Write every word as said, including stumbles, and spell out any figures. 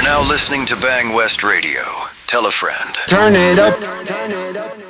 now listening to Bang West Radio. Tell a friend. Turn it up. Turn it up.